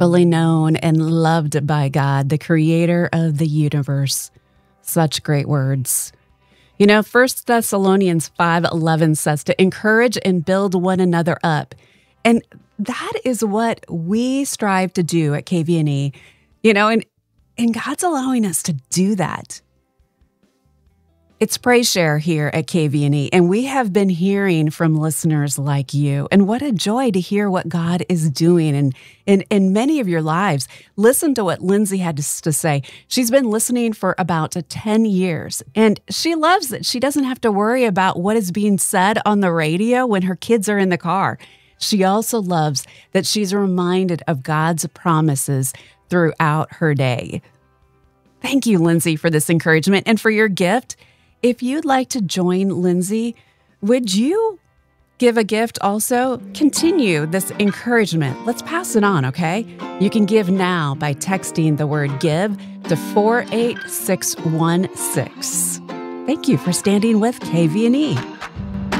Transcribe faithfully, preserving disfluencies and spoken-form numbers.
fully known and loved by God, the creator of the universe. Such great words. You know, First Thessalonians five eleven says to encourage and build one another up. And that is what we strive to do at K V N E. You know, and, and God's allowing us to do that. It's Praise Share here at K V N E, and we have been hearing from listeners like you. And what a joy to hear what God is doing in, in, in many of your lives. Listen to what Lindsay had to, to say. She's been listening for about ten years, and she loves it. She doesn't have to worry about what is being said on the radio when her kids are in the car. She also loves that she's reminded of God's promises throughout her day. Thank you, Lindsay, for this encouragement and for your gift. If you'd like to join Lindsay, would you give a gift also? Continue this encouragement. Let's pass it on, okay? You can give now by texting the word give to four eight six one six. Thank you for standing with K V N E.